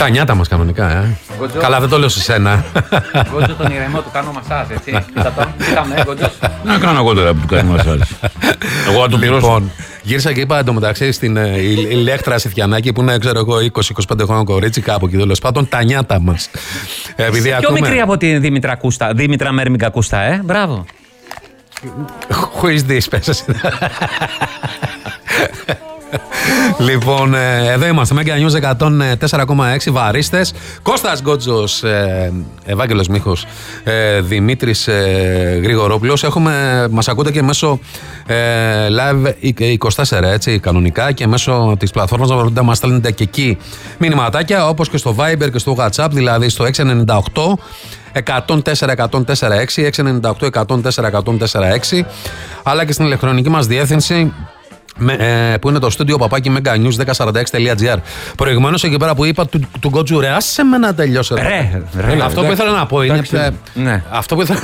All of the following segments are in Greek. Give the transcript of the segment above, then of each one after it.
Τα νιάτα μας κανονικά, Γκοτζό. Καλά, δεν το λέω σε σένα. Γκότζο τον ηρεμό του κάνω μασάζ, έτσι. Είδαμε, Γκότζο. Να κάνω εγώ τώρα που του κάνει μασάζ. Εγώ θα το πληρώσω. Λοιπόν, γύρισα και είπα εντωμεταξύ στην Ηλέκτρα Σιθιανάκη που είναι, ξέρω εγώ, 20-25 χρόνια κορίτσι, κάπου εκεί τέλος πάντων, τα νιάτα μας. Πιο μικρή από τη Δήμητρα Κούστα. Δήμητρα Μέρμικα Κούστα, μπράβο. Who is this, πες εσύ. Λοιπόν, εδώ είμαστε, Mega News 104,6 βαρίστες. Κώστας Γκότζος, Ευάγγελος Μίχος, Δημήτρης Γρηγορόπουλος. Μας ακούτε και μέσω Live 24, έτσι, κανονικά, και μέσω της πλατφόρμας να μας στέλνετε και εκεί μηνυματάκια, όπως και στο Viber και στο WhatsApp, δηλαδή στο 698 104-104-6, 698 104-104-6, αλλά και στην ηλεκτρονική μας διεύθυνση που είναι το στούντιο παπάκι meganews1046.gr. Προηγουμένως εκεί πέρα που είπα του Γκότζου, ρε, άσε με να τελειώσω. Αυτό που ήθελα να πω είναι. Αυτό που ήθελα.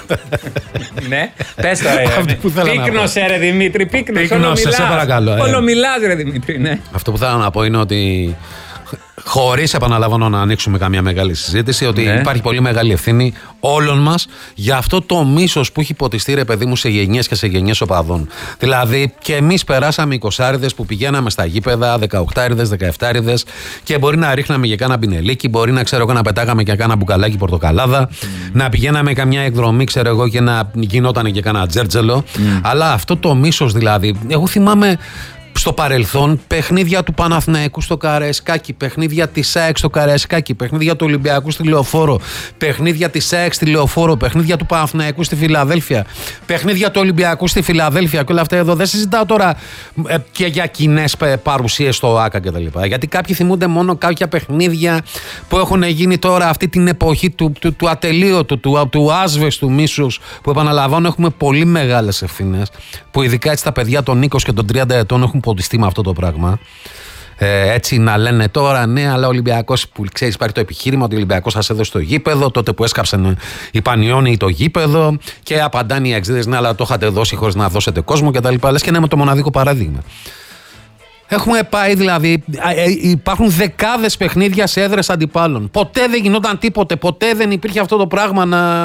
Ναι, πες το, ρε. Πύκνωσε, ρε Δημήτρη, πύκνωσε, σε παρακαλώ. Όλο μιλάς, ρε Δημήτρη, ναι. Αυτό που θέλω να πω είναι ότι, χωρίς, επαναλαμβάνω, να ανοίξουμε καμία μεγάλη συζήτηση, ότι υπάρχει πολύ μεγάλη ευθύνη όλων μας για αυτό το μίσος που έχει ποτιστεί, ρε παιδί μου, σε γενιές και σε γενιές οπαδών. Δηλαδή, και εμείς περάσαμε 20άριδες που πηγαίναμε στα γήπεδα, 18άριδες, 17άριδες, και μπορεί να ρίχναμε και κάνα μπινελίκι, μπορεί να, ξέρω εγώ, να πετάγαμε και κάνα μπουκαλάκι πορτοκαλάδα, να πηγαίναμε καμιά εκδρομή, ξέρω εγώ, και να γινόταν και κάνα τζέρτζελο. Αλλά αυτό το μίσος, δηλαδή, εγώ θυμάμαι στο παρελθόν παιχνίδια του Παναθηναϊκού στο Καραϊσκάκι, παιχνίδια της ΑΕΚ στο Καραϊσκάκι, παιχνίδια του Ολυμπιακού στη Λεωφόρο, παιχνίδια της ΑΕΚ στη Λεωφόρο, παιχνίδια του Παναθηναϊκού στη Φιλαδέλφια, παιχνίδια του Ολυμπιακού στη Φιλαδέλφια, και όλα αυτά εδώ. Δεν συζητάω τώρα και για κοινές παρουσίες στο ΆΚΑ κτλ. Γιατί κάποιοι θυμούνται μόνο κάποια παιχνίδια που έχουν γίνει τώρα αυτή την εποχή του ατελείωτου, του άσβεστου μίσους, που, επαναλαμβάνω, έχουμε πολύ μεγάλες ευθύνες, που ειδικά έτσι τα παιδιά των 20 και των 30 ετών έχουν ποτιστεί με αυτό το πράγμα. Έτσι να λένε τώρα, ναι, αλλά ο Ολυμπιακός, που ξέρεις, υπάρχει το επιχείρημα ότι ο Ολυμπιακός σας έδωσε το γήπεδο, τότε που έσκαψαν οι Πανιόνιοι το γήπεδο, και απαντάνε οι εξήδες, ναι, αλλά το είχατε δώσει χωρίς να δώσετε κόσμο κτλ. Λες και είναι με το μοναδικό παράδειγμα. Έχουμε πάει, δηλαδή, υπάρχουν δεκάδες παιχνίδια σε έδρες αντιπάλων. Ποτέ δεν γινόταν τίποτε, ποτέ δεν υπήρχε αυτό το πράγμα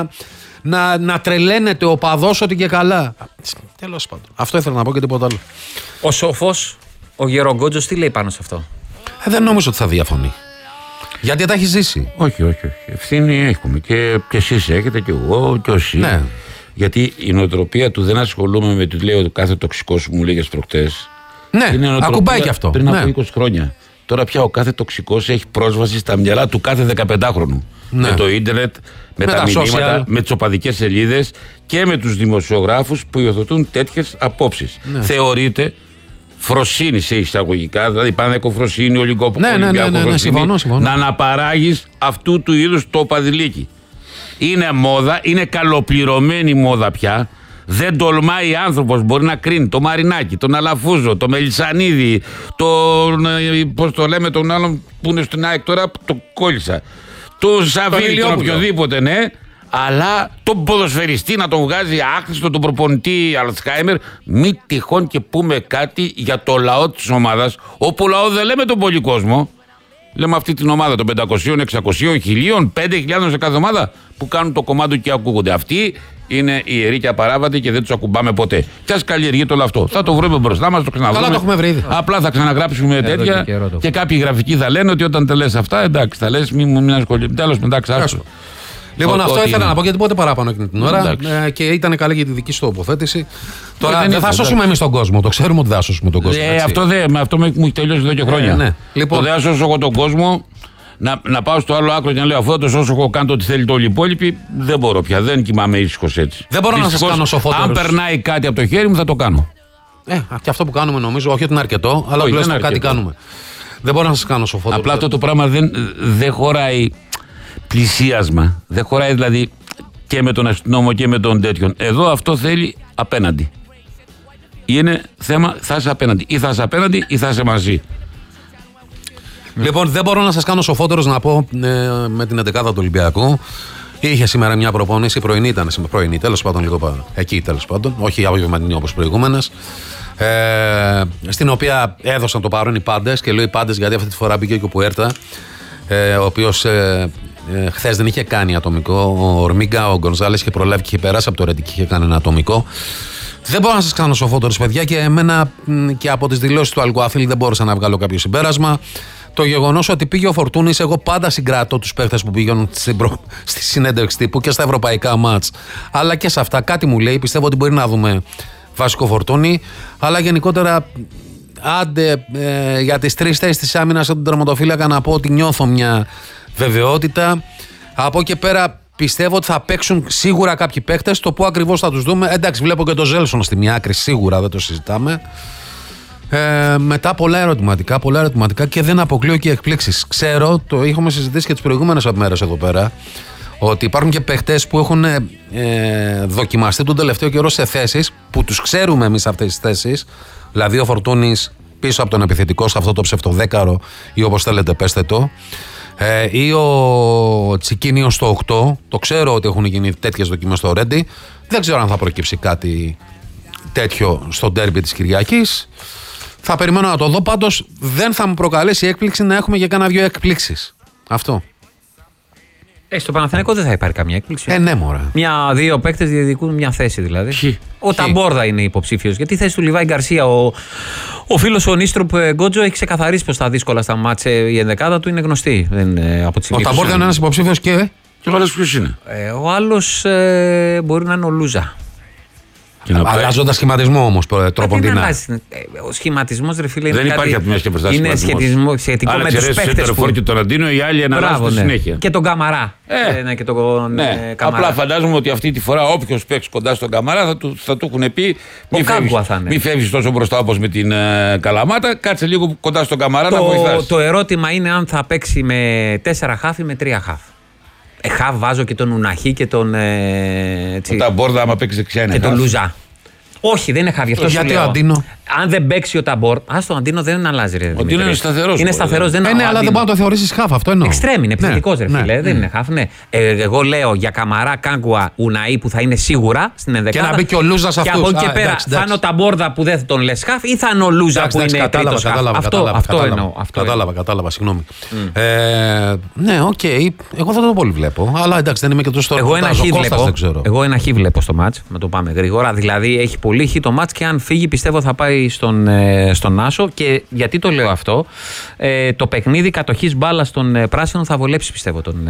να τρελαίνεται ο παδός ότι και καλά. Τέλος πάντων. Αυτό ήθελα να πω και τίποτα άλλο. Ο σοφός, ο Γερογκότζος, τι λέει πάνω σε αυτό? Δεν νομίζω ότι θα διαφωνεί. Γιατί τα έχει ζήσει. Όχι. Ευθύνη έχουμε. Και εσείς έχετε, και εγώ, και όσοι. Ναι. Γιατί η νοοτροπία του δεν ασχολούμαι με, του λέει, ο κάθε τοξικός που μου λέγες προχτές. Ναι, ακουμπάει και αυτό. Πριν από 20 χρόνια. Τώρα πια ο κάθε τοξικός έχει πρόσβαση στα μυαλά του κάθε 15χρονου. Ναι. Με το ίντερνετ, με τα μηνύματα, με τις οπαδικές σελίδες και με τους δημοσιογράφους που υιοθετούν τέτοιες απόψεις. Ναι. Θεωρείται φροσύνη σε εισαγωγικά, δηλαδή πανεκοφροσύνη, ολυγκοφροσύνη, συμφωνώ. να αναπαράγεις αυτού του είδους το οπαδηλίκι. Είναι μόδα, είναι καλοπληρωμένη μόδα πια. Δεν τολμάει άνθρωπος, μπορεί να κρίνει το Μαρινάκι, τον Αλαφούζο, το Μελισσανίδη, πώς το λέμε, τον άλλον που είναι στην ΑΕΚ τώρα, το κόλλησα, το Ζαβίλη, τον οποιοδήποτε, ναι, αλλά τον ποδοσφαιριστή να τον βγάζει άχρηστο, τον προπονητή Αλτσχάιμερ. Μη τυχόν και πούμε κάτι για το λαό της ομάδας, όπου λαό δεν λέμε τον πολύ κόσμο. Λέμε αυτή την ομάδα των 500, 600, 1000, 5.000 σε κάθε ομάδα που κάνουν το κομμάτι και ακούγονται. Αυτοί είναι ιεροί και απαράβατοι και δεν τους ακουμπάμε ποτέ. Κι ας καλλιεργείται όλο αυτό. Θα το βρούμε μπροστά μας, το ξαναδούμε. Καλά, το έχουμε βρει ήδη. Απλά θα ξαναγράψουμε τέτοια και κάποιοι γραφικοί θα λένε ότι όταν τα λες αυτά, εντάξει, θα λες μην ασχολείται. Τέλος, εντάξει, άστο. Λοιπόν, αυτό ήθελα να πω, γιατί πότε παράπανω εκείνη την ώρα και ήταν καλή για τη δική σου τοποθέτηση. Τώρα δεν θα σώσουμε εμείς τον κόσμο, το ξέρουμε ότι δεν θα σώσουμε τον κόσμο. Αυτό μου έχει τελειώσει εδώ και χρόνια. Λοιπόν, δεν θα σώσω εγώ τον κόσμο. Να πάω στο άλλο άκρο και να λέω αφού το σώσω εγώ, κάνω ό,τι θέλει το όλοι οι υπόλοιποι. Δεν μπορώ πια, δεν κοιμάμαι ήσυχος έτσι. Δεν μπορώ να σας κάνω σοφότερος. Αν περνάει κάτι από το χέρι μου θα το κάνω. Και αυτό που κάνουμε νομίζω, όχι ότι είναι αρκετό, αλλά τουλάχιστον κάτι κάνουμε. Δεν μπορώ να σας κάνω σοφότερο. Απλά αυτό το πράγμα δεν χωράει πλησίασμα. Δεν χωράει δηλαδή και με τον αστυνόμο και με τον τέτοιον. Εδώ αυτό θέλει απέναντι. Είναι θέμα, θα είσαι απέναντι. Ή θα είσαι απέναντι ή θα είσαι μαζί. Λοιπόν, δεν μπορώ να σας κάνω σοφότερος να πω με την 11η του Ολυμπιακού. Είχε σήμερα μια προπόνηση, πρωινή ήταν, τέλος πάντων, λίγο εκεί τέλος πάντων, όχι απογευματινή όπως προηγούμενες. Στην οποία έδωσαν το παρόν οι πάντες, και λέω οι πάντες γιατί αυτή τη φορά μπήκε και ο Πουέρτα. ο οποίος χθες δεν είχε κάνει ατομικό. Ο Ορμίγκα, ο Γκονζάλες είχε προλάβει και είχε περάσει από το Ρέντι και είχε κάνει ένα ατομικό. Δεν μπορώ να σας κάνω σοφότερους, παιδιά, και εμένα και από τις δηλώσεις του Αλκουαθήλ δεν μπόρεσα να βγάλω κάποιο συμπέρασμα. Το γεγονός ότι πήγε ο Φορτούνης, εγώ πάντα συγκρατώ τους παίχτες που πήγαιναν στη συνέντευξη τύπου και στα ευρωπαϊκά μάτς, αλλά και σε αυτά κάτι μου λέει. Πιστεύω ότι μπορεί να δούμε βασικό Φορτούνη, αλλά γενικότερα άντε για τις 3 θέσεις της άμυνας από τον τερματοφύλακα να πω ότι νιώθω μια βεβαιότητα. Από εκεί πέρα πιστεύω ότι θα παίξουν σίγουρα κάποιοι παίχτες. Το που ακριβώς θα τους δούμε, εντάξει, βλέπω και το Ζέλσον στη μια άκρη, σίγουρα δεν το συζητάμε. Μετά πολλά ερωτηματικά και δεν αποκλείω και εκπλήξεις. Ξέρω, το είχαμε συζητήσει και τις προηγούμενες μέρες εδώ πέρα, ότι υπάρχουν και παίχτες που έχουν δοκιμαστεί τον τελευταίο καιρό σε θέσεις που τους ξέρουμε εμείς αυτές τις θέσεις. Δηλαδή ο Φορτούνης πίσω από τον επιθετικό σε αυτό το ψευτοδέκαρο ή όπως θέλετε πέστε το, ή ο Τσικίνιος στο 8. Το ξέρω ότι έχουν γίνει τέτοιες δοκιμές στο Ρέντι. Δεν ξέρω αν θα προκύψει κάτι τέτοιο στο ντέρμπι της Κυριακής. Θα περιμένω να το δω. Πάντως δεν θα μου προκαλέσει έκπληξη να έχουμε και κάνα 2 εκπλήξεις. Αυτό. Στο Παναθηναϊκό δεν θα υπάρχει καμία έκπληξη. Ναι, μωρά. 1-2 παίκτες διεκδικούν μια θέση δηλαδή. Ο Ταμπόρδα είναι υποψήφιος. Γιατί η θέση του Λιβάη Γκαρσία, ο φίλος ο Νίστρουπ Γκότζο, έχει ξεκαθαρίσει πως τα δύσκολα στα μάτσε η ενδεκάδα του είναι γνωστή. Ο Ταμπόρδα είναι ένας υποψήφιος και ο άλλος ποιος είναι? Ο άλλος μπορεί να είναι ο Λούζα. Αλλάζοντας σχηματισμό όμως τρόποντινά. Ο σχηματισμός, ρε φίλε, δεν υπάρχει από μια και μπροστά σχηματισμό. Είναι σχετικό με τους παίχτες που... και τον Αντίνο, οι άλλοι αναλάζουν στη συνέχεια. Και τον Καμαρά. Και τον Καμαρά. Απλά φαντάζομαι ότι αυτή τη φορά όποιος παίξει κοντά στον Καμαρά θα του έχουν πει μη φεύγεις τόσο μπροστά όπως με την Καλαμάτα, κάτσε λίγο κοντά στον Καμαρά να βοηθάς. Το ερώτημα είναι αν θα παίξει με 4 χαφ ή με 3 χαφ. Χαφ βάζω και τον Ουναχή και τον. Ο Ταμπόρδα, άμα παίξει δεξιά είναι. Και τον Λουζά. Όχι, δεν είναι χαφ. Γιατί ο Αντίνο. Αν δεν παίξει ο Ταμπόρ. Το Αντίνο δεν αλλάζει. Ο Αντίνο είναι σταθερός. Είναι σταθερός. Ναι, αλλά δεν μπορεί να το θεωρήσεις χαφ, αυτό εννοώ. Εξτρέμ είναι, επιθετικός ρε φίλε. Δεν είναι χαφ. Εγώ λέω για Καμαρά, Κάγκουα, Ουναή που θα είναι σίγουρα στην ενδεκάδα. Και να μπει και ο Λούζα αυτούς. Και από εκεί και πέρα θα είναι ο Ταμπόρδα που δεν τον λες χαφ ή θα είναι ο Λούζα που είναι τρίτος χαφ. Αυτό εννοώ. Κατάλαβα, συγγνώμη. Ναι, οκ. Εγώ δεν το πολύ βλέπω. Αλλά εντάξει, δεν είμαι και τόσο Εγώ ένα χ βλέπω στο μάτς. Να το πάμε γρήγορα. Δηλαδή έχει πολύ χ το μάτς και αν φύγει πιστεύω θα πάει στον Άσο. Και γιατί το λέω αυτό, το παιχνίδι κατοχής μπάλας των πράσινων θα βολέψει πιστεύω τον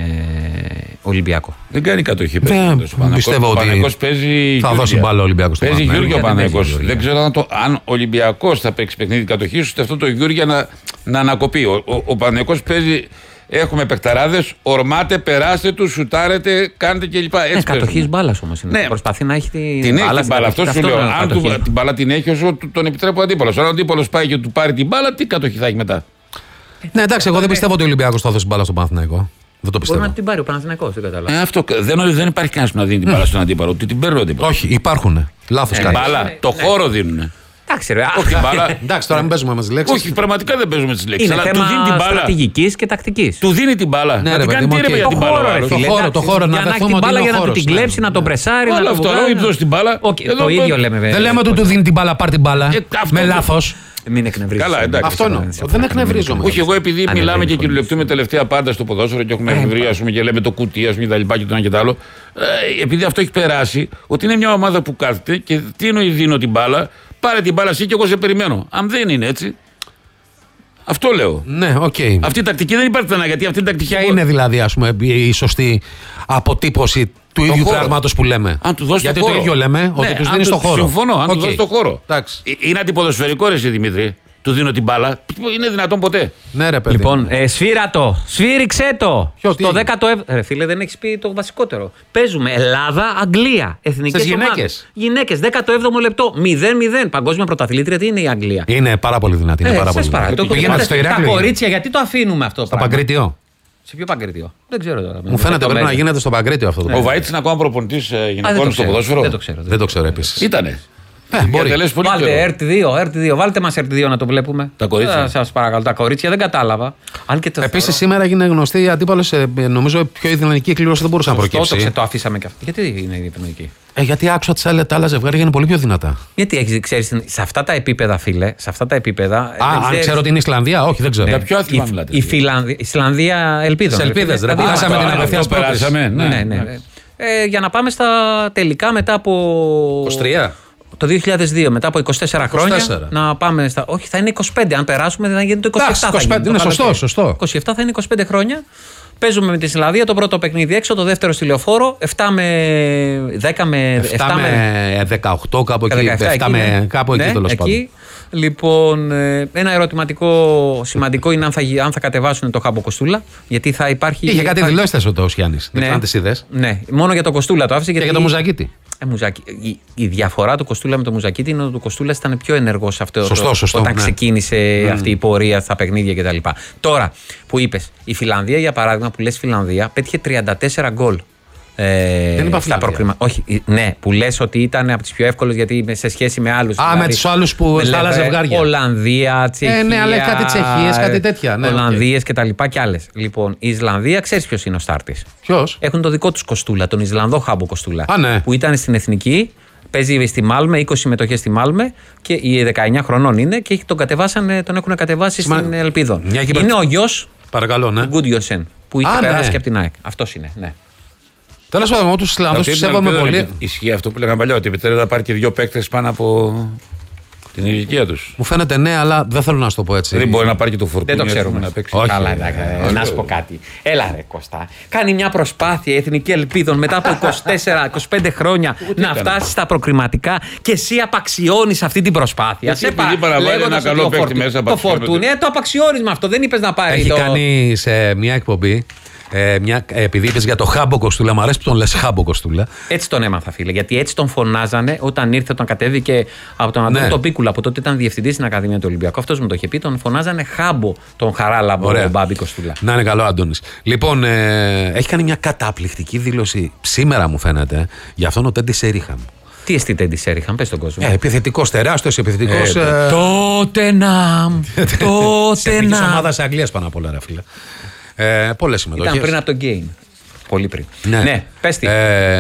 Ολυμπιακό. Δεν κάνει κατοχή. Πιστεύω ότι θα δώσει μπάλα ο Ολυμπιακός. Παίζει Γιώργιο ο Παναθηναϊκός. Δεν ξέρω αν ο Ολυμπιακός θα παίξει παιχνίδι κατοχής, ώστε αυτό το Γιώργιο να ανακοπεί. Ο Παναθηναϊκός παίζει. Έχουμε παιχταράδες, ορμάτε, περάστε του, σουτάρετε, κάντε κλπ. Κατοχής μπάλας όμως είναι. Ναι. Προσπαθεί να έχει την μπάλα. Αυτό σου λέω. Αν την μπάλα την έχει, όσο τον επιτρέπει ο αντίπαλος. Αν ο αντίπαλος πάει και του πάρει την μπάλα, τι κατοχή θα έχει μετά. Ναι, εντάξει, εγώ δεν πιστεύω ότι ο Ολυμπιακός θα δώσει μπάλα στον Παναθηναϊκό. Δεν το πιστεύω. Μπορεί να την πάρει ο Παναθηναϊκός, δεν κατάλαβα. Αυτό δεν υπάρχει κανένας που να δίνει την μπάλα στον αντίπαλο. Ότι την παίρνει ο αντίπαλος. Όχι, υπάρχουν. Λάθος κάνει. Μπάλα, το χώρο δίνουν. Εντάξει, ρε. Όχι μπάλα. Εντάξει, τώρα μην παίζουμε με τις λέξεις. Όχι, πραγματικά δεν παίζουμε με τις λέξεις. Είναι αλλά θέμα του δίνει την μπάλα. Στρατηγικής και τακτικής. Του δίνει την μπάλα. Ναι, να την κάνει τι για την μπάλα. Το χώρο να δεχθούμε την μπάλα ότι για είναι ο να του την χώρος. κλέψει, να τον πρεσάρει. Όλο αυτό. Όχι, δώσει την μπάλα. Το ίδιο λέμε. Δεν λέμε ότι του δίνει την μπάλα, πάρ' την μπάλα. Με λάθος. Μην εκνευρίζεις. Καλά, εντάξει. Αυτό εννοώ. Δεν εκνευρίζομαι. Όχι, εγώ επειδή μιλάμε και κυριολεκτούμε τελευταία πάντα στο ποδόσφαιρο και έχουμε εκνευρίσει και λέμε το κουτί, ας πούμε, τα λοιπά και το ένα και το άλλο. Επειδή αυτό έχει περάσει, ότι είναι μια ομάδα που κάθεται και τι εννοεί δίνω την μπάλα, πάρε την μπάλα εσύ και εγώ σε περιμένω. Αν δεν είναι έτσι. Αυτό λέω. Ναι, οκ. Αυτή η τακτική δεν υπάρχει πουθενά, γιατί αυτή η τακτική. Ποια είναι δηλαδή, ας πούμε, η σωστή αποτύπωση του ίδιου πράγματος που λέμε. Αν του δώσει γιατί το χώρο. ίδιο λέμε, ότι του δίνει το χώρο. Συμφωνώ, αν του δώσει το χώρο. Εντάξει. Είναι αντιποδοσφαιρικό ρε εσύ Δημήτρη. Του δίνω την μπάλα. Είναι δυνατόν ποτέ. Ναι, ρε παιδί. Λοιπόν, σφύρα το. Σφύριξε το. Ποιο, στο 17ο. Ρε φίλε, δεν έχει πει το βασικότερο. Παίζουμε Ελλάδα-Αγγλία. Εθνικές ομάδες. Γυναίκες. 17ο λεπτό. 0-0. Παγκόσμια πρωταθλήτρια. Τι είναι η Αγγλία. Είναι πάρα πολύ δυνατή. Είναι πάρα πολύ δυνατή. Τα κορίτσια, γιατί το αφήνουμε αυτό. Στο Παγκρίτιο. Σε ποιο Παγκρίτιο. Δεν ξέρω τώρα. Μου φαίνεται πρέπει να γίνεται στο Παγκρίτιο αυτό. Ο Βαΐτης είναι ακόμα προπονητής γυναικών στο ποδόσφαιρο. Δεν το ξέρω. Δεν το ξέρω επίσης. Ήτανε. Βάλτε RT2, βάλτε μας RT2 να το βλέπουμε. Τα κορίτσια. Σας παρακαλώ, τα κορίτσια δεν κατάλαβα. Επίσης σήμερα έγινε γνωστή η αντίπαλος, νομίζω πιο ιδανική εκκλήρωση δεν μπορούσε να προκύψει. Το αφήσαμε και αυτό. Γιατί είναι η ιδανική? Γιατί άκουσα τα άλλα ζευγάρια είναι πολύ πιο δυνατά. Γιατί ξέρεις, σε αυτά τα επίπεδα, φίλε, σε αυτά τα επίπεδα. Αν ξέρω ότι είναι η Ισλανδία, όχι, δεν ξέρω. Για ποιο άθλημα μιλάτε? Η Ισλανδία ελπίδων. Σε ελπίδες, ρε. Χάσαμε την απευθείας πρόκληση. Ναι. Για να πάμε στα τελικά μετά από. 23. Το 2002, μετά από 24 χρόνια. Να πάμε στα. Όχι, θα είναι 25. Αν περάσουμε, δεν θα γίνει το 27. 25, είναι σωστό. 27 θα είναι 25 χρόνια. Παίζουμε με τη Ισλανδία το πρώτο παιχνίδι έξω, το δεύτερο στη Λεωφόρο. 7 με 10 με 7 με 18, κάπου εκεί. 7 με κάπου εκεί τέλος πάντων. Λοιπόν, ένα ερωτηματικό σημαντικό είναι αν θα κατεβάσουν το Χάμπο Κοστούλα. Γιατί θα υπάρχει. Είχε κάτι δηλώσεις ο Γιάννης. Δεν ξέρω αν τις είδες. Ναι, μόνο για το Κοστούλα το άφησε. Και για το Μουζακίτη. Η διαφορά του Κοστούλα με το Μουζακίτη είναι ότι ο Κοστούλας ήταν πιο ενεργός αυτό όταν ξεκίνησε αυτή η πορεία στα παιχνίδια κτλ. Τώρα που είπες, η Φιλανδία για παράδειγμα, που λες Φιλανδία, πέτυχε 34 γκολ. Δεν είπα Φιλανδία. Όχι, ναι, που λες ότι ήταν από τις πιο εύκολες γιατί σε σχέση με άλλους. Με τους άλλους που στα άλλα ζευγάρια. Ολλανδία, Τσεχία. Ναι, αλλά κάτι Τσεχίες, κάτι τέτοια. Ολλανδίες κτλ. Και άλλες. Λοιπόν, η Ισλανδία, ξέρεις ποιος είναι ο στάρτης? Ποιος? Έχουν το δικό τους Κοστούλα, τον Ισλανδό Χάμπο Κοστούλα. Ναι. Που ήταν στην εθνική. Παίζει στη Μάλμε, 20 συμμετοχές στη Μάλμε και οι 19 χρονών είναι και τον έχουν κατεβάσει στην Ελπίδων. Είναι ο γιος του Γκούντιονσεν που είχε περάσει και από την ΑΕΚ. Αυτός είναι, ναι. Τέλος πάντων, εγώ τους Ισλανδούς τους σέβομαι πολύ. Ισχύει αυτό που λέγαμε παλιά, ότι επιτρέπεται να πάρει και 2 παίκτες πάνω από την ηλικία τους. Μου φαίνεται ναι, αλλά δεν θέλω να σου το πω έτσι. Δεν μπορεί να πάρει και το Φορτούνι. Δεν το ξέρουμε. Να παίξει. Καλά, να σου πω κάτι. Έλα ρε Κώστα. Κάνει μια προσπάθεια η Εθνική Ελπίδων μετά από 24-25 χρόνια να φτάσει στα προκριματικά και εσύ απαξιώνεις αυτή την προσπάθεια. Επειδή παραβάλλει ένα καλό παίκτη μέσα. Το Φορτούνι, το απαξιώνεις με αυτό. Δεν είπες να πάρει. Έχει κάνει σε μια εκπομπή. Επειδή είπες για το Χάμπο Κοστούλα, μου αρέσει που τον λες Χάμπο Κοστούλα. Έτσι τον έμαθα, φίλε. Γιατί έτσι τον φωνάζανε όταν ήρθε, όταν κατέβηκε από τον Αντώνη τον Πίκουλα, από τότε ήταν διευθυντής στην Ακαδημία του Ολυμπιακού. Αυτός μου το είχε πει, τον φωνάζανε Χάμπο τον Χαράλαμπο, τον Μπάμπη Κοστούλα. Να είναι καλό, Αντώνης. Λοιπόν, έχει κάνει μια καταπληκτική δήλωση σήμερα, μου φαίνεται, για αυτόν ο Τέντι Σέριχαμ. Τι εστί Τέντι Σέριχαμ, πες στον κόσμο. Επιθετικός, τεράστιος επιθετικός. Τότεναμ. Της ομάδας Αγγλίας πάνω απ' όλα, ρε φίλε. Πολλές συμμετοχές. Ήταν πριν από το Game. Πολύ πριν. Ναι, πες τι.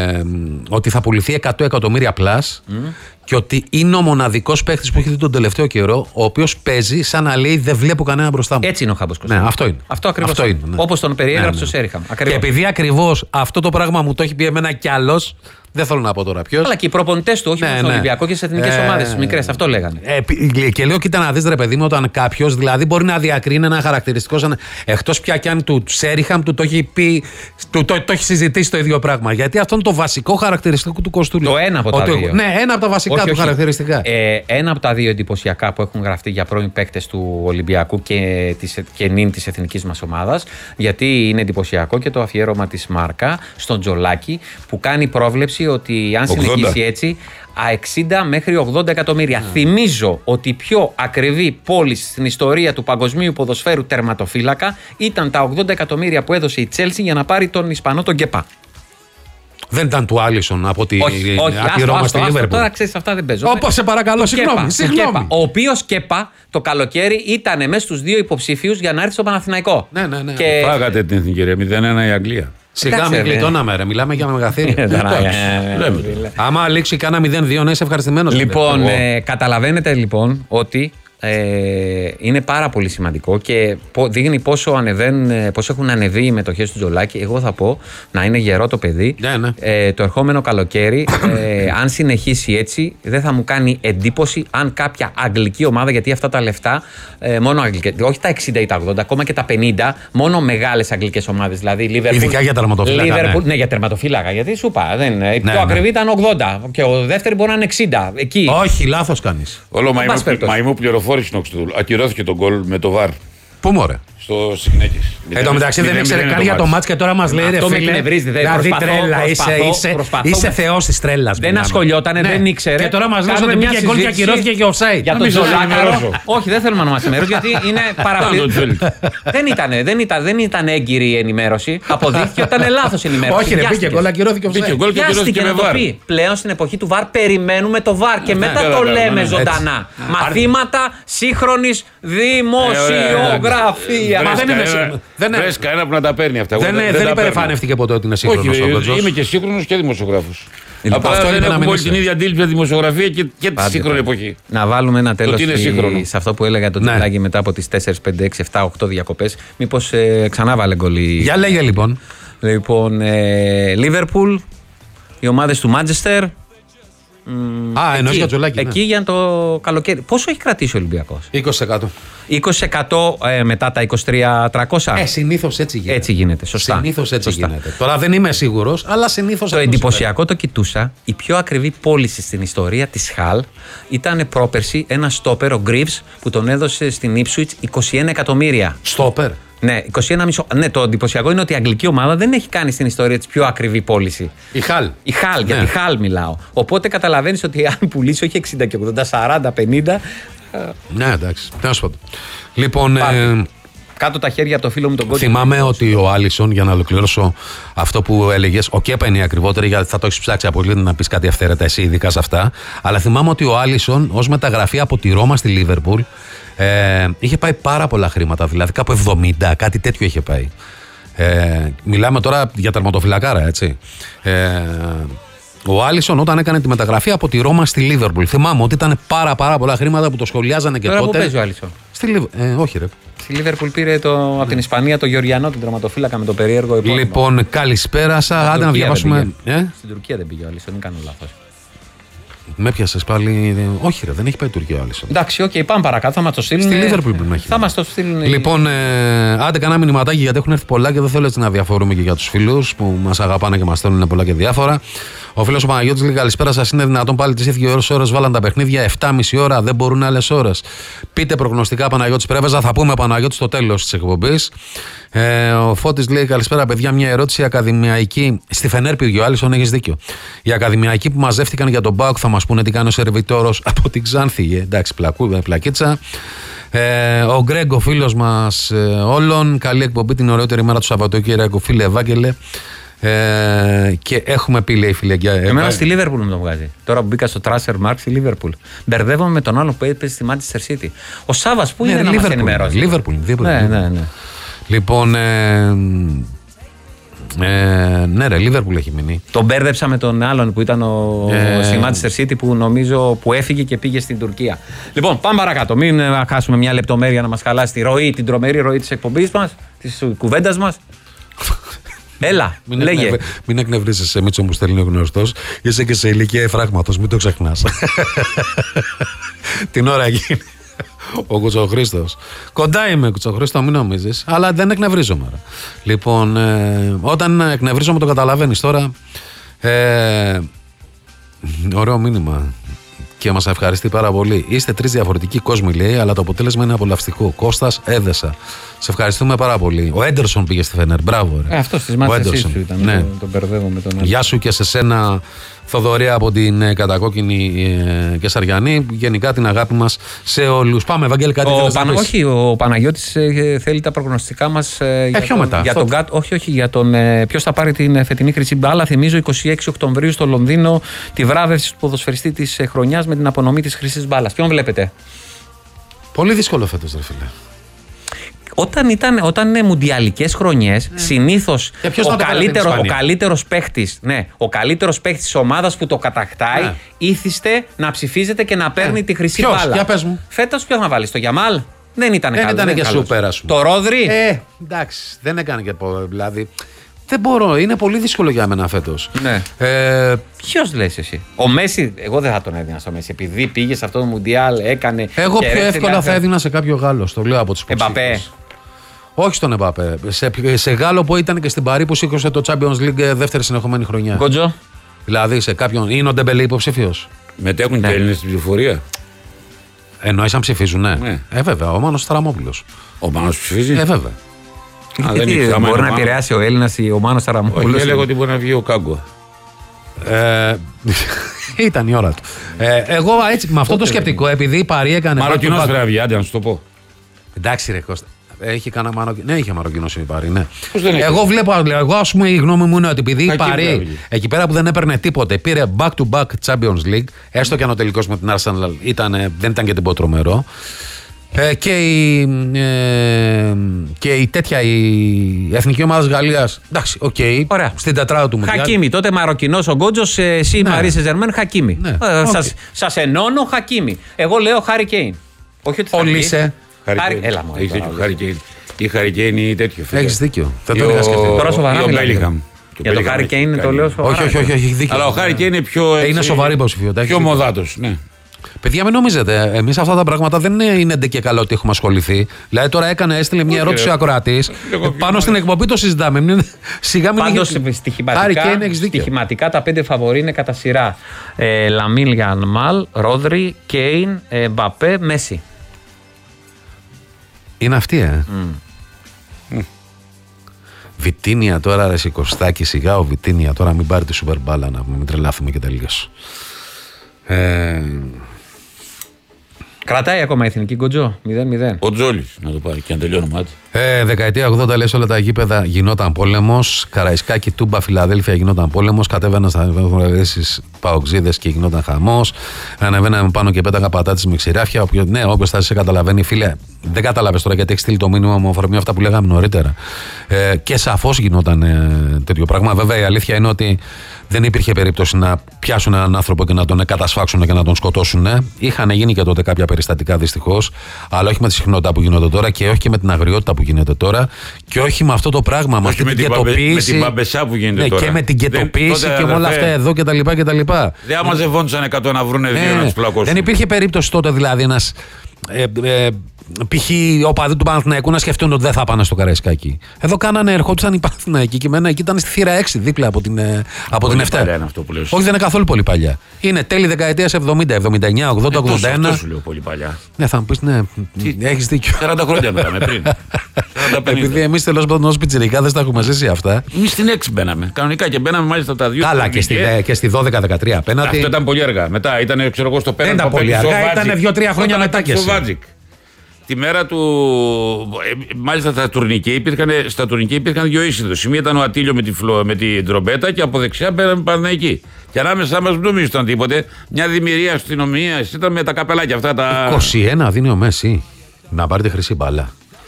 Ότι θα πουληθεί 100 εκατομμύρια πλάς και ότι είναι ο μοναδικός παίκτης που έχει δει τον τελευταίο καιρό, ο οποίος παίζει σαν να λέει δεν βλέπω κανένα μπροστά μου. Έτσι είναι ο Χάμπος Κοστούλα. Ναι, αυτό είναι. Αυτό ακριβώς. Ναι. Όπως τον περιέγραψε ο Σέριχαμ. Και επειδή ακριβώς αυτό το πράγμα μου το έχει πει εμένα κι άλλος. Δεν θέλω να πω τώρα ποιος. Αλλά και οι προπονητές του, όχι μόνο στον Ολυμπιακό και στις εθνικές ομάδες, τις μικρές, αυτό λέγανε. Και λέω, κοίτα να δεις ρε παιδί μου, όταν κάποιος δηλαδή μπορεί να διακρίνει ένα χαρακτηριστικό, εκτός πια κι αν του Σέριχαμ του το έχει πει, το έχει συζητήσει το ίδιο πράγμα. Γιατί αυτό είναι το βασικό χαρακτηριστικό του Κοστούλα. Το ένα από τα δύο. Ναι, ένα από τα βασικά του χαρακτηριστικά. Ένα από τα δύο εντυπωσιακά που έχουν γραφτεί για πρώην παίκτες του Ολυμπιακού και νυν της εθνικής μας ομάδας. Γιατί είναι εντυπωσιακό και το αφιέρωμα της Μάρκα στον Τζολάκη που κάνει πρόβλεψη ότι αν συνεχίσει έτσι 60 μέχρι 80 εκατομμύρια. Θυμίζω ότι η πιο ακριβή πώληση στην ιστορία του παγκοσμίου ποδοσφαίρου τερματοφύλακα ήταν τα 80 εκατομμύρια που έδωσε η Τσέλσι για να πάρει τον Ισπανό τον Κεπά. Δεν ήταν του Άλισον από τη Ρώμα στη Λίβερπουλ. Τώρα ξέρεις, αυτά δεν παίζουν. Όπως σε παρακαλώ, συγγνώμη. Ο οποίος Κέπα το καλοκαίρι ήταν μέσα στους 2 υποψήφιους για να έρθει στο Παναθηναϊκό. Ναι. Φάγατε την εθνική, 0-1 η Αγγλία. Σιγά μην γλιτώναμε, ρε. Μιλάμε για μεγαθύρια. Άμα λήξει κάνα 0-2, να είσαι ευχαριστημένος. Λοιπόν, καταλαβαίνετε λοιπόν ότι είναι πάρα πολύ σημαντικό και δείχνει πόσο έχουν ανεβεί οι μετοχές του Τζολάκη. Εγώ θα πω να είναι γερό το παιδί. Το ερχόμενο καλοκαίρι, αν συνεχίσει έτσι, δεν θα μου κάνει εντύπωση αν κάποια αγγλική ομάδα, γιατί αυτά τα λεφτά, μόνο αγγλικές, όχι τα 60 ή τα 80, ακόμα και τα 50, μόνο μεγάλες αγγλικές ομάδες. Δηλαδή, ειδικά για τερματοφύλακα. Ναι, για τερματοφύλακα. Γιατί σου είπα, πιο ακριβή ήταν 80 και ο δεύτερο μπορεί να είναι 60. Εκεί. Όχι, λάθος κάνεις. Όλο μαϊμού πληροφόρηση. Ακυρώθηκε τον γκολ με το βαρ. Πού μωρέ? Στο γυναίκες. Εν τω μεταξύ δεν ήξερε καν για το μάτς και τώρα μας λέει ρε φίλε. Δηλαδή τρέλα, είσαι θεός της τρέλας. Δεν ασχολιότανε, δεν ήξερε. Και τώρα μας λέει ότι πήγε γκολ και ακυρώθηκε και offside. Για τον Ζολάκαρο. Όχι, δεν θέλουμε να μας ενημερώσει γιατί είναι παραπληρωμένο. Δεν ήταν έγκυρη η ενημέρωση. Αποδείχθηκε ότι ήταν λάθος η ενημέρωση. Όχι, ρε, πήγε γκολ, ακυρώθηκε offside. Βιάστηκε να το πει. Πλέον στην εποχή του VAR περιμένουμε το VAR και μετά το λέμε ζωντανά. Μαθήματα σύγχρονης δημοσιογραφίας. Βρες κανένα που να τα παίρνει αυτά. Δεν υπερεφανεύτηκε ποτέ ότι είναι σύγχρονος. Όχι, είμαι και σύγχρονος και δημοσιογράφος. Απλά δεν έχουμε όλη την ίδια αντίληψη με τη δημοσιογραφία και τη σύγχρονη εποχή. Να βάλουμε ένα τέλος σε αυτό που έλεγα το Τιτλάκι μετά από τις 4, 5, 6, 7, 8 διακοπές. Μήπως ξανά βάλε γκολ. Για λέγε λοιπόν. Λοιπόν, Λίβερπουλ, οι ομάδες του Μάντσεστερ. Εννοείς για Τζολάκη. Εκεί για το καλοκαίρι. Πόσο έχει κρατήσει ο Ολυμπιακός? 20%. 20% μετά τα 23.300. Συνήθως έτσι γίνεται. Έτσι γίνεται, σωστά. Συνήθως έτσι γίνεται. Τώρα δεν είμαι σίγουρος, αλλά συνήθως. Το εντυπωσιακό το κοιτούσα. Η πιο ακριβή πώληση στην ιστορία της Χαλ ήταν πρόπερση ένα στόπερ, ο Γκρίβς, που τον έδωσε στην Ipswich 21 εκατομμύρια. Στόπερ. Ναι, 21,5. Ναι, το εντυπωσιακό είναι ότι η αγγλική ομάδα δεν έχει κάνει στην ιστορία της πιο ακριβή πώληση. Η Χαλ. Για τη Χαλ μιλάω. Οπότε καταλαβαίνεις ότι αν πουλήσει όχι 60 και 80, 40, 50. Ναι, εντάξει. Τέλος πάντων. Λοιπόν. Κάτω τα χέρια από το φίλο μου τον Κότσο. Θυμάμαι ότι ο Άλισον, για να ολοκληρώσω αυτό που έλεγες, ο Κέπα είναι η ακριβότερη, γιατί θα το έχεις ψάξει απολύτω να πεις κάτι αυθαίρετα εσύ, ειδικά σε αυτά. Αλλά θυμάμαι ότι ο Άλισον, ως μεταγραφή από τη Ρώμα στη Λίβερπουλ, είχε πάει πάρα πολλά χρήματα, δηλαδή κάπου 70, κάτι τέτοιο είχε πάει. Μιλάμε τώρα για τερματοφυλακάρα, έτσι. Ο Άλισον όταν έκανε τη μεταγραφή από τη Ρώμα στη Λίβερπουλ, θυμάμαι ότι ήταν πάρα πολλά χρήματα που το σχολιάζανε και τώρα τότε. Πού παίζει ο Άλισον? Όχι ρε. Στη Λίβερπουλ πήρε από την Ισπανία το Γεωργιανό, τον τερματοφύλακα με το περίεργο επώνυμο. Λοιπόν, καλησπέρα σας. Άντε να διαβάσουμε. Στην Τουρκία δεν πήγε ο Άλισον, δεν κάνω λάθος. Με πιάσες πάλι. Όχι, ρε, δεν έχει πάει η Τουρκία ο Άλισον. Εντάξει, πάμε παρακάτω, θα μας το στείλουν. Στη Λίβερπουλ πρέπει να έχει. Θα μας το στείλουν. Λοιπόν, άντε κανένα μηνυματάκι γιατί έχουν έρθει πολλά και δεν θέλω έτσι να διαφορούμε και για τους φίλους που μας αγαπάνε και μας στέλνουν πολλά και διάφορα. Ο φίλος ο Παναγιώτης λέει: καλησπέρα σας. Είναι δυνατόν πάλι τις ίδιες ώρες βάλαν τα παιχνίδια? 7,5 ώρα, δεν μπορούν άλλες ώρες. Πείτε προγνωστικά, Παναγιώτης Πρέβεζα. Θα πούμε Παναγιώτη στο τέλος της εκπομπής. Ο Φώτης λέει: καλησπέρα, παιδιά. Μια ερώτηση ακαδημιακή. Στη Φενέρ πήγε ο Άλισον, έχεις δίκιο. Οι ακαδημιακοί που μαζεύτηκαν για τον ΠΑΟΚ θα μας πούνε τι κάνει ο σερβιτόρος από την Ξάνθη. Εντάξει, πλακίτσα. Ο Γκρέγκ, ο φίλος μας όλων. Καλή εκπομπή την ωραιότερη μέρα του Σαββατοκύριακου, φίλε Ευάγγελε. Και έχουμε πει, λέει, φίλε. Εμένα στη Λίβερπουλ μου το βγάζει. Τώρα που μπήκα στο Transfer Mark στη Λίβερπουλ. Μπερδεύομαι με τον άλλο που έπαιζε στη Manchester City. Ο Σάββας που είναι να μας ενημερώσει? Λίβερπουλ. Ναι. Λοιπόν. Ναι, ρε, Λίβερπουλ έχει μείνει. Τον μπέρδεψα με τον άλλον που ήταν στη Manchester City που νομίζω που έφυγε και πήγε στην Τουρκία. Λοιπόν, πάμε παρακάτω. Μην χάσουμε μια λεπτομέρεια να μας χαλάσει τη ροή, την τρομερή ροή της εκπομπής μας, της κουβέντας μας. Έλα, λέγε. Μην εκνευρίζεσαι, Μίτσο, μου στέλνει ο γνωστός. Είσαι και σε ηλικία εφράγματος, μην το ξεχνάς. Την ώρα γίνει ο Κουτσοχρήστος. Κοντά είμαι, Κουτσοχρήστο, μην νομίζεις. Αλλά δεν εκνευρίζομαι. Λοιπόν, όταν εκνευρίζομαι το καταλαβαίνεις τώρα. Ωραίο μήνυμα. Και μας ευχαριστεί πάρα πολύ. Είστε 3 διαφορετικοί κόσμοι, λέει, αλλά το αποτέλεσμα είναι απολαυστικό. Κώστας, έδεσα. Σε ευχαριστούμε πάρα πολύ. Ο Έντερσον πήγε στη Φενέρ. Μπράβο, ρε. Αυτό τη Manchester σου ήταν. Ναι. Τον μπερδεύω με τον άλλο. Γεια σου και σε σένα, Θοδωρία, από την κατακόκκινη και Σαριανή. Γενικά την αγάπη μας σε όλους. Πάμε, Ευαγγέλη, κάτι θέλεις? Όχι, ο Παναγιώτης θέλει τα προγνωστικά μας πιο μετά. Για τον όχι, για τον ποιος θα πάρει την φετινή χρυσή μπάλα. Θυμίζω 26 Οκτωβρίου στο Λονδίνο τη βράβευση του ποδοσφαιριστή της χρονιάς με την απονομή της χρυσής μπάλας. Ποιον βλέπετε? Πολύ δύσκολο φέτος, ρε φίλε. Όταν είναι μουντιαλικές χρονιές, συνήθως ο καλύτερος παίκτης της ομάδας που το κατακτάει ήθιστε να ψηφίζεται και να παίρνει τη χρυσή μπάλα. Για πες μου. Φέτος ποιος να βάλει, το Γιαμάλ? Δεν ήταν καλός. Δεν ήταν και σούπερ, ας πούμε. Το Ρόδρυ. Εντάξει, δεν έκανε και δηλαδή. Δεν μπορώ, είναι πολύ δύσκολο για μένα φέτος. Ναι. Ποιος λες εσύ? Ο Μέση, εγώ δεν θα τον έδινα στο Μέση. Επειδή πήγε σε αυτό το Μουντιάλ, έκανε. Εγώ πιο εύκολα θα έδινα σε κάποιο Γάλλο. Το λέω από τους υποψήφιους. Όχι στον Εμπαπέ. Σε Γάλλο που ήταν και στην Παρί που σήκωσε το Champions League δεύτερη συνεχόμενη χρονιά. Εννοείς αν ψηφίζουν, ναι. Βέβαια, ο Μάνος Ταραμόπουλος. Ο Μάνος ψηφίζει. Βέβαια. Μπορεί να επηρεάσει ο Έλληνας ή ο Μάνος Ταραμόπουλος. Έλεγα ότι μπορεί να βγει ο Κάγκο. Ήταν η ώρα του. Εγώ έτσι, με αυτό το σκεπτικό, επειδή η Παρή έκανε. Μαροκινός πρέπει να βγει, άντε να σου το πω. Εντάξει, ρε Κώστα. Έχει κανένα Μαροκινό. Ναι, είχε Μαροκινό η Παρή, ναι. Εγώ βλέπω, εγώ ας πούμε η γνώμη μου είναι ότι επειδή η Παρή εκεί πέρα που δεν έπαιρνε τίποτε, πήρε back-to-back Champions League, έστω και αν ο τελικός με την Arsenal δεν ήταν και τίποτα τρομερό. Και η τέτοια η εθνική ομάδα της Γαλλίας. Εντάξει, οκ. Στην τετράδα του Μουντιάλ. Χακίμι. Τότε Μαροκινός ο Γκότζος, εσύ η Παρί Σεν-Ζερμέν, Χακίμι. Σας ενώνω Χακίμι. Εγώ λέω Χάρι Κέιν. Όχι ότι θα Ολύσε. Έλα μου. Η Χάρι Κέιν είναι τέτοιο. Έχεις δίκιο. Δεν το είχα σκεφτεί. Τώρα σοβαρά μιλάμε. Για το Χάρι Κέιν το λέω σοβαρά. Όχι, έχει δίκιο. Αλλά ο Χάρι Κέιν είναι πιο. Είναι σοβαρή υποψηφιότητα. Πιο μοδάτος, ναι. Παιδιά, μην νομίζετε, εμείς αυτά τα πράγματα δεν είναι ντε και καλό ότι έχουμε ασχοληθεί. Δηλαδή, τώρα έστειλε μια ερώτηση ο ακροατής. Πάνω στην εκπομπή το συζητάμε. Σιγά μην Πάντως, στοιχηματικά τα 5 φαβορί είναι κατά σειρά. Λαμίλ Γιαμάλ, Ρόδρι, Κέιν, Μπαπέ, Μέση. Είναι αυτή, Βιτίνια τώρα, ρε Σικωστάκη, σιγά ο Βιτίνια τώρα, μην πάρει τη σούπερ μπάλα να μην τρελάθουμε και τελείως. Κρατάει ακόμα η εθνική Γκοτζό, 0-0. Ο Τζόλης να το πάρει και να τελειώνει μάτι. Δεκαετία 80 λες όλα τα γήπεδα γινόταν πόλεμος. Καραϊσκάκη, Τούμπα, Φιλαδέλφια γινόταν πόλεμος. Κατέβαιναν στα βουλευτές παοξίδες και γινόταν χαμός. Ανεβαίναμε πάνω και πέταγα πατάτες με ξηράφια. Ναι, όποιος θα σε καταλαβαίνει, φίλε, δεν κατάλαβες τώρα γιατί έχει στείλει το μήνυμα με αφορμή αυτά που λέγαμε νωρίτερα. Και σαφώς γινόταν τέτοιο πράγμα. Βέβαια η αλήθεια είναι ότι δεν υπήρχε περίπτωση να πιάσουν έναν άνθρωπο και να τον κατασφάξουν και να τον σκοτώσουν. Είχαν γίνει και τότε κάποια περιστατικά δυστυχώς, αλλά όχι με τη συχνότητα που γίνονται τώρα και όχι και με την αγριότητα που γίνεται τώρα και όχι με αυτό το πράγμα, με αυτή την κετοποίηση. Με την παμπεσά που γίνεται τώρα. Και με την κετοποίηση και με όλα αυτά εδώ κτλ. Δεν μαζευόντουσαν 100 να βρουν δύο να τους πλακώσουν. Δεν υπήρχε περίπτωση τότε δηλαδή ένας. Π.χ. οπαδοί του Παναθηναϊκού να σκεφτούν ότι δεν θα πάνε στο Καραϊσκάκι. Εδώ ερχόντουσαν οι Παναθηναϊκοί και εμένα εκεί ήταν στη θύρα 6 δίπλα από την 7. Όχι, δεν είναι καθόλου πολύ παλιά. Είναι τέλη δεκαετίας 70, 79, 80, 81. Αυτό σου λέω πολύ παλιά. Ναι, θα μου πεις, ναι, έχεις δίκιο. 40 χρόνια μετάμε πριν. Επειδή εμείς τέλος πάντων ως πιτσιρικάδες τα έχουμε ζήσει αυτά. Εμείς στην 6 μπαίναμε. Κανονικά και μπαίναμε μάλιστα τα 2. Καλά, και στη 12-13 απέναντι. Αυτό ήταν πολύ αργά. Μετά ήταν, ξέρω εγώ, στο 5. Δεν ήταν πολύ αργά, ήταν 2-3 χρόνια μετά και εσύ. Τη μέρα του. Μάλιστα στα τουρνικέ υπήρχαν δύο είσοδοι. Η μία ήταν ο Ατήλιο με την τρομπέτα και από δεξιά πέραμε Παναθηναϊκοί. Και ανάμεσά μας δεν νομίζω ήταν τίποτε. Μια δημιουργία αστυνομία ήταν με τα καπελάκια αυτά. 21 δίνει ο Μέση να πάρει τη χρυσή μπάλα.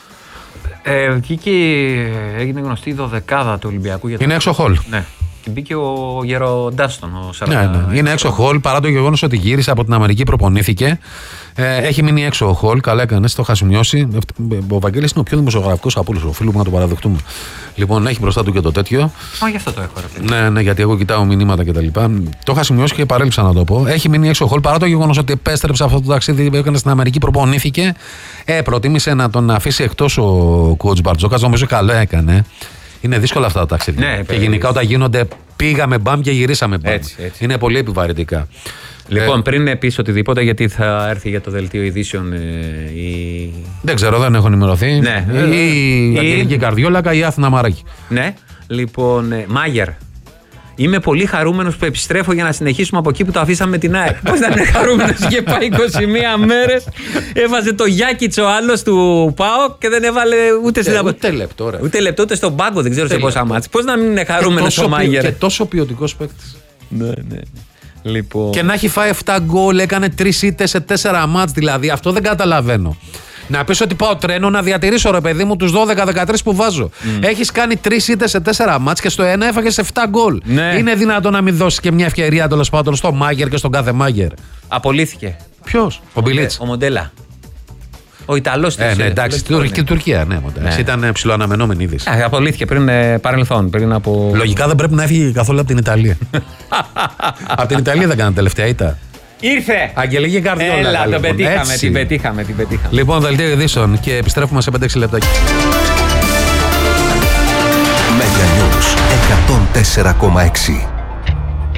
Βγήκε, έγινε γνωστή η 12η του Ολυμπιακού. Είναι έξω χολ. Ναι. Και μπήκε ο Γεροντάστον. Ναι. Είναι έξω χολ παρά το γεγονός ότι γύρισε από την Αμερική, προπονήθηκε. Έχει μείνει έξω ο χολ. Καλά έκανε, το είχα σημειώσει. Ο Βαγγέλης είναι ο πιο δημοσιογραφικός από όλους. Ο φίλος μου, να το παραδεχτούμε. Λοιπόν, έχει μπροστά του και το τέτοιο. Γι' αυτό το έχω. Ναι, γιατί εγώ κοιτάω μηνύματα κτλ. Το είχα σημειώσει και παρέλειψα να το πω. Έχει μείνει έξω ο χολ παρά το γεγονός ότι επέστρεψε αυτό το ταξίδι που έκανε στην Αμερική, προπονήθηκε. Προτίμησε να τον αφήσει εκτός ο coach Μπαρτζόκας. Νομίζω καλό έκανε. Είναι δύσκολα αυτά τα ταξίδια. Ναι, και γενικά όταν γίνονται πήγαμε μπαμ και γυρίσαμε μπαμ. Έτσι. Είναι πολύ επιβαρυντικά. Λοιπόν, πριν πεις οτιδήποτε, γιατί θα έρθει για το δελτίο ειδήσεων η. Δεν ξέρω, δεν έχω ενημερωθεί. Ναι. Η Αγγελική Καρδιόλακα ή η Άθηνα Μαράκη. Ναι. Λοιπόν, Μάγερ. Είμαι πολύ χαρούμενος που επιστρέφω για να συνεχίσουμε από εκεί που το αφήσαμε με την ΑΕΚ. Πώς να είναι χαρούμενος, είχε πάει 21 μέρες. Έβαζε το Γιάκιτς ο άλλος του ΠΑΟΚ και δεν έβαλε ούτε στην ούτε λεπτό, ούτε στον πάγκο. Δεν ξέρω σε πόσα μάτς. Πώς να μην είναι χαρούμενος ο Μάγερ. Και τόσο ποιοτικός παίκτης. Ναι. Λοιπόν. Και να έχει φάει 7 γκολ, έκανε 3 ήττες σε 4 μάτς δηλαδή. Αυτό δεν καταλαβαίνω. Να πεις ότι πάω τρένο να διατηρήσω, ρε παιδί μου, τους 12-13 που βάζω. Έχεις κάνει 3 ήττες σε 4 μάτς και στο ένα έφαγες 7 γκολ. Ναι. Είναι δυνατόν να μην δώσεις και μια ευκαιρία τέλος πάντων στο Μάγερ και στον κάθε Μάγερ. Απολύθηκε. Ποιος? Ο Μπιλίτς. Ο Μοντέλα. Ο Ιταλός της. Ναι, εντάξει, και Τουρκία, ναι. Ήταν ψιλοαναμενόμενη είδηση. Απολύθηκε πριν παρελθόν. Από... Λογικά δεν πρέπει να έφυγε καθόλου από την Ιταλία. Από την Ιταλία δεν κάνανε τελευταία ήττα. Ήρθε! Αγγελική Καρδιόλακα. Έλα, τον πετύχαμε, την πετύχαμε. Λοιπόν, δελτίο ειδήσεων και επιστρέφουμε σε 5-6 λεπτάκια. Mega News 104,6.